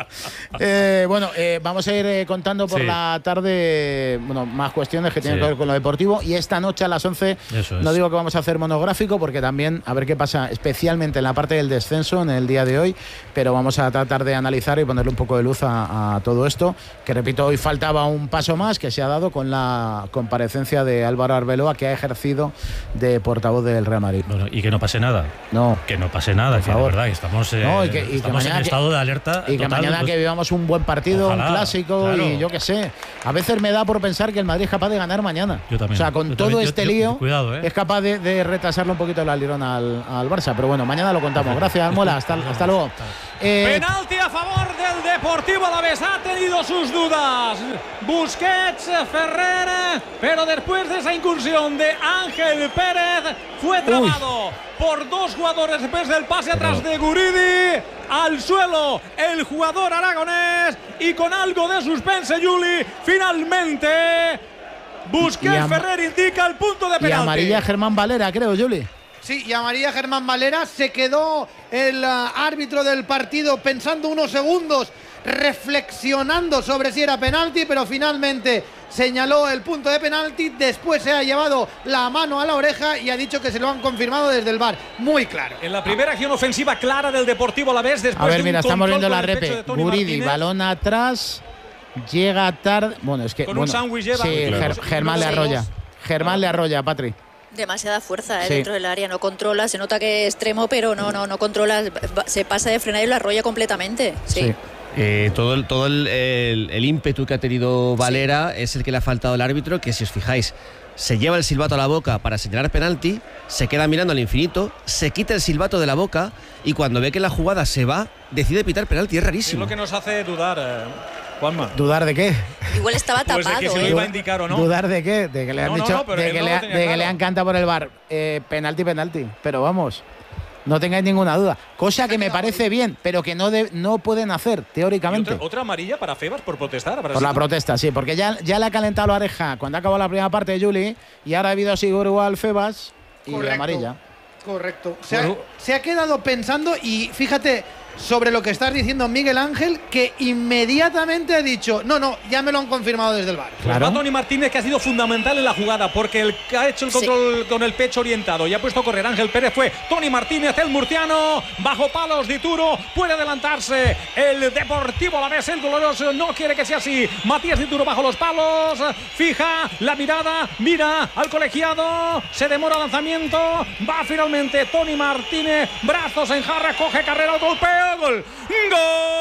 eh, bueno, eh, vamos a ir eh, contando por sí. la tarde bueno, más cuestiones que tienen sí. que ver con lo deportivo. Y esta noche a las once, Eso es. no digo que vamos a hacer monográfico, porque también a ver qué pasa, especialmente en la parte del descenso en el día de hoy. Pero vamos a tratar de analizar y ponerle un poco de luz a, a todo esto. Que repito, hoy faltaba un paso más que se ha dado con la comparecencia de Álvaro Arbeloa, que ha ejercido de portavoz del Real Madrid. Bueno, y que no pase nada. No. Que no pase nada, por que favor. de verdad que estamos, eh, no, y que, y estamos que en estado de alerta. Y que total, mañana pues, que vivamos un buen partido, ojalá, un clásico claro. y yo qué sé. A veces me da por pensar que el Madrid es capaz de ganar mañana. Yo también. O sea, con yo todo también, este yo, yo, lío cuidado, eh. es capaz de, de retrasarle un poquito la lirón al, al Barça. Pero bueno, mañana lo contamos. Gracias, Almola. Hasta, hasta luego. Eh, Penalti a favor del Deportivo Alavés. Ha tenido sus dudas Busquets, Ferrer, pero después de esa incursión de Ángel Pérez fue trabado Uy. por dos jugadores después del pase pero... atrás de Guridi. Al suelo el jugador aragonés y con algo de suspense, Juli, finalmente Busquets Ferrer indica el punto de penalti. Y amarilla Germán Valera, creo, Juli. Sí, y a María Germán Valera. Se quedó el uh, árbitro del partido pensando unos segundos, reflexionando sobre si era penalti, pero finalmente señaló el punto de penalti. Después se ha llevado la mano a la oreja y ha dicho que se lo han confirmado desde el V A R. Muy claro. En la primera acción ofensiva clara del Deportivo Alavés, después a ver, de un mira, estamos viendo la repe. de Guridi, balón atrás, llega tarde. Bueno, es que. Con bueno, un sándwich lleva. Sí, claro. Ger Germán le arrolla. Germán le arrolla, Patri. Demasiada fuerza eh, sí. dentro del área, no controla, se nota que es extremo, pero no, no, no controla, se pasa de frenar y lo arrolla completamente. Sí. sí. Eh, todo el, todo el, el, el ímpetu que ha tenido Valera sí. es el que le ha faltado al árbitro, que si os fijáis, se lleva el silbato a la boca para señalar penalti, se queda mirando al infinito, se quita el silbato de la boca y cuando ve que la jugada se va, decide pitar penalti. Es rarísimo. Es lo que nos hace dudar, eh, Juanma. ¿Dudar de qué? Igual estaba tapado. Pues de que se lo ¿eh? iba a indicar o no. ¿Dudar de qué? De que le han no, dicho, no, no, de, que, que, le, no de claro. que le han cantado por el V A R. Eh, penalti, penalti. Pero vamos, no tengáis ninguna duda. Cosa que me parece bien, pero que no, de, no pueden hacer, teóricamente. Otra, ¿Otra amarilla para Febas por protestar? Por la protesta, sí, porque ya, ya le ha calentado la oreja cuando ha acabado la primera parte de Juli y ahora ha habido sigur igual Febas y Correcto. amarilla. Correcto. Se ha, se ha quedado pensando y fíjate sobre lo que estás diciendo, Miguel Ángel, que inmediatamente ha dicho, no, no, ya me lo han confirmado desde el V A R. Claro. Pues va Toni Martínez, que ha sido fundamental en la jugada, porque el que ha hecho el control sí. con el pecho orientado y ha puesto a correr Ángel Pérez fue Toni Martínez, el murciano, bajo palos de Turo, puede adelantarse el Deportivo Alavés, el glorioso, no quiere que sea así. Matías de Turo bajo los palos, fija la mirada, mira al colegiado, se demora el lanzamiento, va finalmente Toni Martínez, brazos en jarra, coge carrera, golpea. Gol. ¡Gol!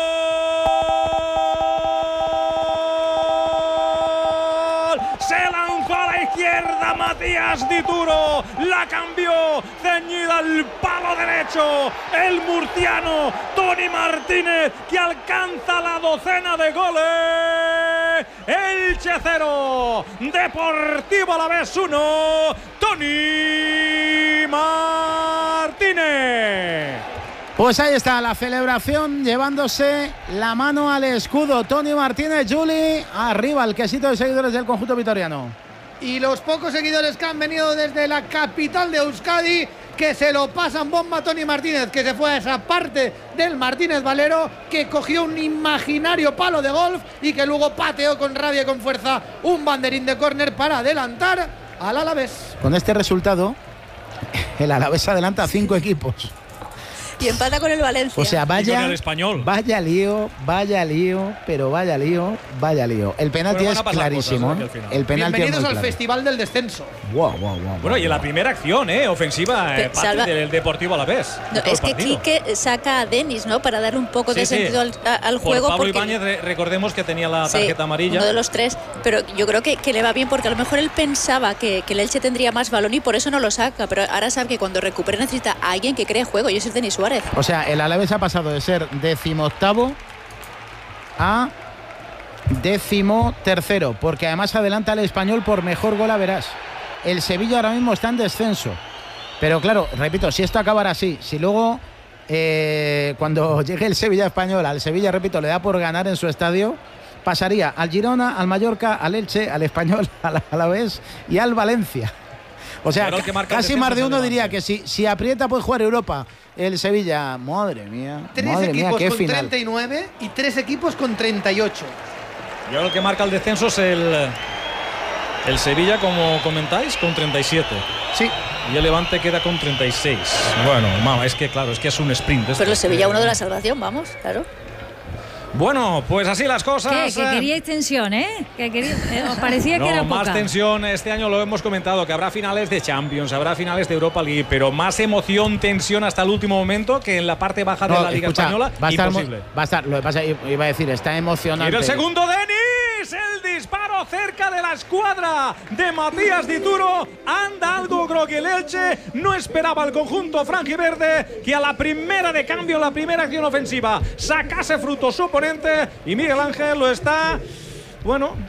Se lanzó a la izquierda Matías Di Turo, la cambió, ceñida al palo derecho, el murciano Toni Martínez, que alcanza la docena de goles. Elche cero, Deportivo Alavés uno, Toni Martínez. Pues ahí está la celebración, llevándose la mano al escudo. Toni Martínez, Juli, arriba el quesito de seguidores del conjunto vitoriano. Y los pocos seguidores que han venido desde la capital de Euskadi, que se lo pasan bomba a Toni Martínez, que se fue a esa parte del Martínez Valero, que cogió un imaginario palo de golf y que luego pateó con rabia y con fuerza un banderín de córner para adelantar al Alavés. Con este resultado, el Alavés adelanta a cinco equipos. y empata con el Valencia. O sea, vaya, el Español. vaya lío, vaya lío, pero vaya lío, vaya lío. El penalti bueno, es clarísimo. Cosas, ¿eh? El penalti Bienvenidos es muy al claro. Festival del Descenso. Wow, wow, wow, bueno, y en la primera acción, ¿eh? Ofensiva eh, Salva... del Deportivo Alavés. No, es que Quique saca a Denis, ¿no? Para dar un poco sí, de sí. sentido al, al Por juego. Pablo porque... Ibáñez, re recordemos que tenía la tarjeta sí, amarilla. Uno de los tres. Pero yo creo que, que le va bien porque a lo mejor él pensaba que, que el Elche tendría más balón y por eso no lo saca. Pero ahora sabe que cuando recupere necesita a alguien que cree juego y ese es Denis Suárez. O sea, el Alavés ha pasado de ser decimoctavo a décimo tercero, porque además adelanta al Español por mejor gol a verás. El Sevilla ahora mismo está en descenso. Pero claro, repito, si esto acabara así, si luego eh, cuando llegue el Sevilla Español, al Sevilla, repito, le da por ganar en su estadio, pasaría al Girona, al Mallorca, al Elche, al Español, al Alavés y al Valencia. O sea, casi más de uno diría que si, si aprieta puede jugar Europa. El Sevilla, madre mía. Tres madre equipos mía, qué con final. treinta y nueve y tres equipos con treinta y ocho. Y ahora el que marca el descenso es el, el Sevilla, como comentáis, con treinta y siete. Sí. Y el Levante queda con treinta y seis. Bueno, mamá, es que claro, es que es un sprint. Pero el Sevilla uno de la salvación, vamos, claro. Bueno, pues así las cosas. ¿Qué? Que queríais tensión, ¿eh? Que quería, eh, os parecía no, que era más poca. tensión. Este año lo hemos comentado, que habrá finales de Champions, habrá finales de Europa League, pero más emoción, tensión hasta el último momento que en la parte baja no, de la Liga escucha, Española. Va a estar, imposible. Va a estar, lo que pasa, iba a decir, está emocionante. Y el segundo, Denis, el disparo cerca de la escuadra de Matías Dituro. Anda algo, creo que el Elche no esperaba el conjunto franjiverde que a la primera de cambio, la primera acción ofensiva, sacase fruto su oponente. Y Miguel Ángel lo está, bueno,